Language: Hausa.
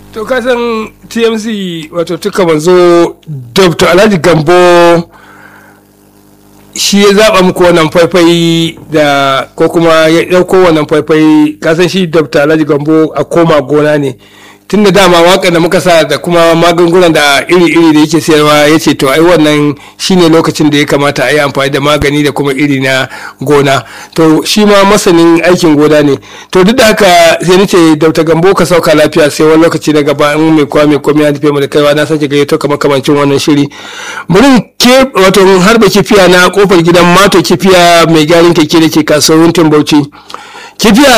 To ka san TMC wato tuka manzo Dr. Alhaji Gambo shi ya zaba muku wannan faifai da ko kuma ya dauko wannan faifai. Ka san shi Dr. Alhaji Gambo a koma gona ne. Tun da dama waƙar da muka sa da kuma magungunan da iri-iri da yake sayarwa ya ce to ai wannan shine lokacin da ya kamata a yi amfani da magani da kuma iri na gona. To shi ma masanin aikin gona ne. To duk da haka sai nace Dr. Gambo ka sauka lafiya sai wani lokaci na gaba in mai komai ya tafi mu da kaiwa na sake gayyato kamar kamancin wannan shiri. Bari ke wato harba kifiya na kofar gidan Mato Kifiya mai gyaran keke da ke kasuwar Bauchi. Kifiya